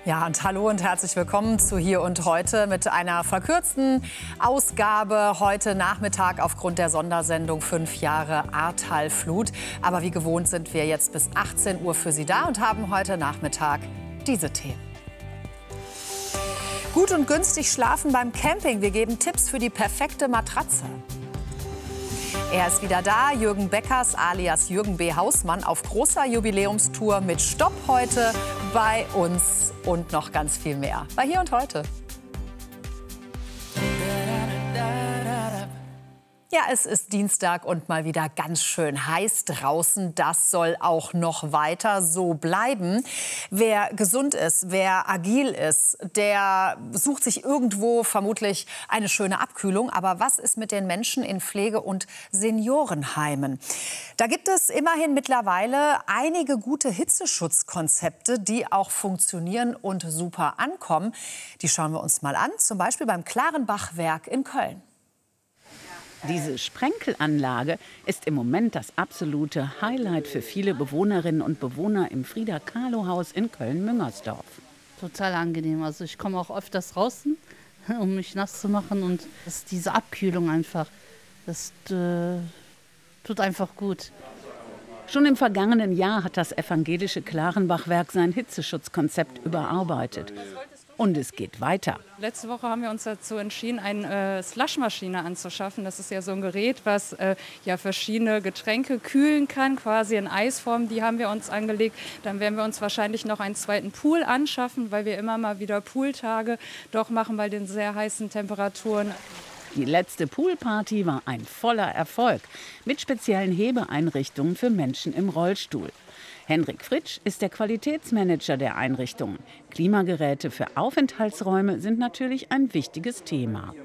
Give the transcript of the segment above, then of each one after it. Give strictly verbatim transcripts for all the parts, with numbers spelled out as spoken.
Ja, und hallo und herzlich willkommen zu Hier und Heute mit einer verkürzten Ausgabe heute Nachmittag aufgrund der Sondersendung fünf Jahre Ahrtal-Flut. Aber wie gewohnt sind wir jetzt bis achtzehn Uhr für Sie da und haben heute Nachmittag diese Themen. Gut und günstig schlafen beim Camping. Wir geben Tipps für die perfekte Matratze. Er ist wieder da, Jürgen Beckers alias Jürgen B. Hausmann auf großer Jubiläumstour mit Stopp heute bei uns und noch ganz viel mehr. Bei Hier und Heute. Ja, es ist Dienstag und mal wieder ganz schön heiß draußen. Das soll auch noch weiter so bleiben. Wer gesund ist, wer agil ist, der sucht sich irgendwo vermutlich eine schöne Abkühlung. Aber was ist mit den Menschen in Pflege- und Seniorenheimen? Da gibt es immerhin mittlerweile einige gute Hitzeschutzkonzepte, die auch funktionieren und super ankommen. Die schauen wir uns mal an, zum Beispiel beim Klarenbach-Werk in Köln. Diese Sprenkelanlage ist im Moment das absolute Highlight für viele Bewohnerinnen und Bewohner im Frida-Kahlo-Haus in Köln-Müngersdorf. Total angenehm. Also ich komme auch öfters draußen, um mich nass zu machen. Und das ist diese Abkühlung einfach, das äh, tut einfach gut. Schon im vergangenen Jahr hat das evangelische Klarenbach-Werk sein Hitzeschutzkonzept überarbeitet. Und es geht weiter. Letzte Woche haben wir uns dazu entschieden, eine äh, Slushmaschine anzuschaffen. Das ist ja so ein Gerät, was äh, ja verschiedene Getränke kühlen kann, quasi in Eisform. Die haben wir uns angelegt. Dann werden wir uns wahrscheinlich noch einen zweiten Pool anschaffen, weil wir immer mal wieder Pooltage doch machen bei den sehr heißen Temperaturen. Die letzte Poolparty war ein voller Erfolg mit speziellen Hebeeinrichtungen für Menschen im Rollstuhl. Henrik Fritsch ist der Qualitätsmanager der Einrichtungen. Klimageräte für Aufenthaltsräume sind natürlich ein wichtiges Thema.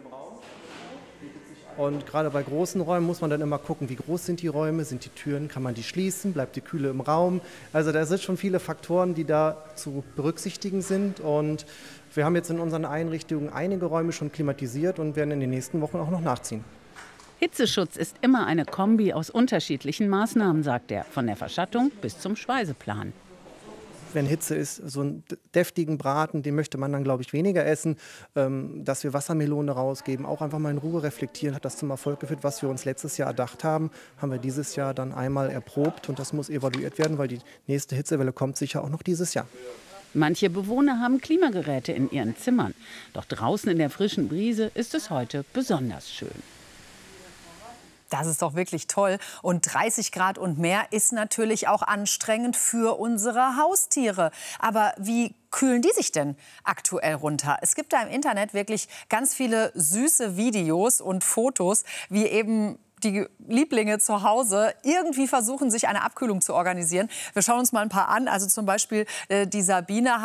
Und gerade bei großen Räumen muss man dann immer gucken, wie groß sind die Räume, sind die Türen, kann man die schließen, bleibt die Kühle im Raum. Also da sind schon viele Faktoren, die da zu berücksichtigen sind. Und wir haben jetzt in unseren Einrichtungen einige Räume schon klimatisiert und werden in den nächsten Wochen auch noch nachziehen. Hitzeschutz ist immer eine Kombi aus unterschiedlichen Maßnahmen, sagt er, von der Verschattung bis zum Speiseplan. Wenn Hitze ist, so einen deftigen Braten, den möchte man dann, glaube ich, weniger essen. Ähm, dass wir Wassermelone rausgeben, auch einfach mal in Ruhe reflektieren, hat das zum Erfolg geführt, was wir uns letztes Jahr erdacht haben, haben wir dieses Jahr dann einmal erprobt und das muss evaluiert werden, weil die nächste Hitzewelle kommt sicher auch noch dieses Jahr. Manche Bewohner haben Klimageräte in ihren Zimmern. Doch draußen in der frischen Brise ist es heute besonders schön. Das ist doch wirklich toll. Und dreißig Grad und mehr ist natürlich auch anstrengend für unsere Haustiere. Aber wie kühlen die sich denn aktuell runter? Es gibt da im Internet wirklich ganz viele süße Videos und Fotos, wie eben die Lieblinge zu Hause irgendwie versuchen, sich eine Abkühlung zu organisieren. Wir schauen uns mal ein paar an. Also zum Beispiel äh, die Sabine